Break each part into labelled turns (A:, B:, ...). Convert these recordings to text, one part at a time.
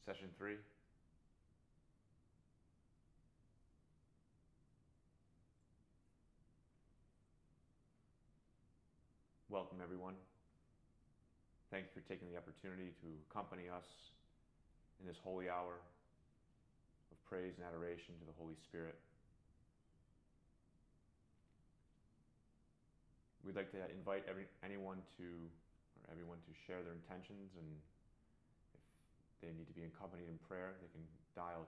A: Session 3. Welcome, everyone. Thank you for taking the opportunity to accompany us in this holy hour of praise and adoration to the Holy Spirit. We'd like to invite everyone to share their intentions, and if they need to be accompanied in prayer, they can dial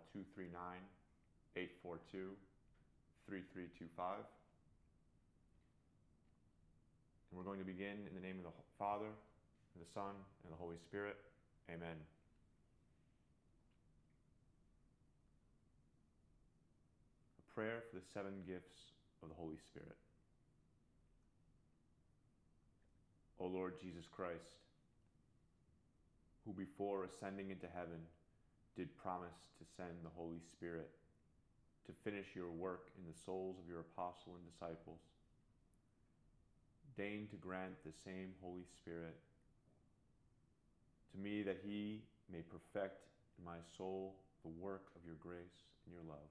A: 239-842-3325. And we're going to begin in the name of the Father, and the Son, and the Holy Spirit. Amen. A prayer for the 7 gifts of the Holy Spirit. O Lord Jesus Christ, who before ascending into heaven did promise to send the Holy Spirit to finish your work in the souls of your apostles and disciples, deign to grant the same Holy Spirit to me, that he may perfect in my soul the work of your grace and your love.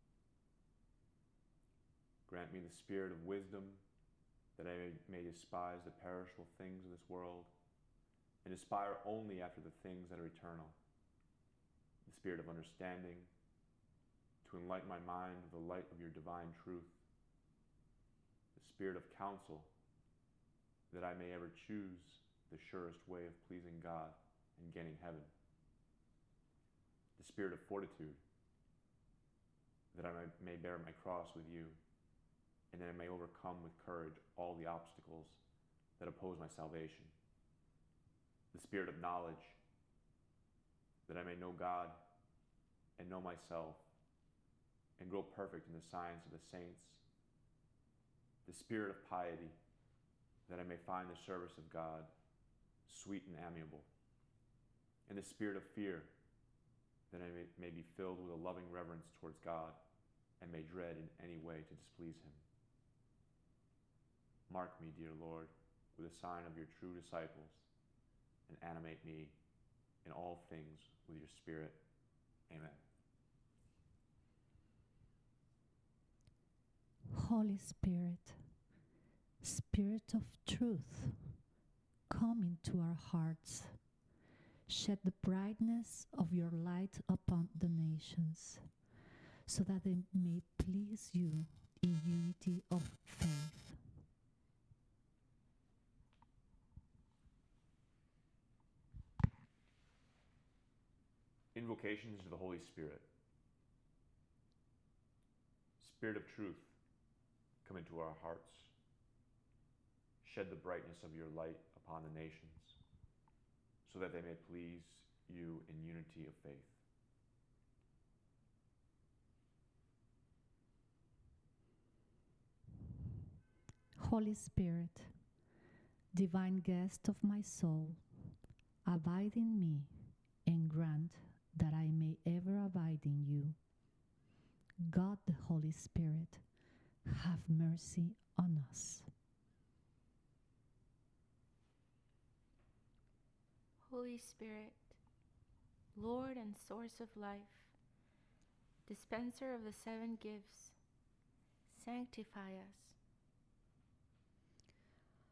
A: Grant me the spirit of wisdom, that I may despise the perishable things of this world and aspire only after the things that are eternal. The spirit of understanding, to enlighten my mind with the light of your divine truth. The spirit of counsel, that I may ever choose the surest way of pleasing God and gaining heaven. The spirit of fortitude, that I may bear my cross with you, and that I may overcome with courage all the obstacles that oppose my salvation. The spirit of knowledge, that I may know God and know myself, and grow perfect in the science of the saints. The spirit of piety, that I may find the service of God sweet and amiable. And the spirit of fear, that I may be filled with a loving reverence towards God and may dread in any way to displease him. Mark me, dear Lord, with a sign of your true disciples, and animate me in all things with your Spirit. Amen.
B: Holy Spirit, Spirit of truth, come into our hearts. Shed the brightness of your light upon the nations, so that they may please you in unity of faith.
A: Invocations to the Holy Spirit. Spirit of truth, come into our hearts. Shed the brightness of your light upon the nations, so that they may please you in unity of faith.
B: Holy Spirit, divine guest of my soul, abide in me and grant that I may ever abide in you. God the Holy Spirit, have mercy on us.
C: Holy Spirit, Lord and source of life, dispenser of the 7 gifts, sanctify us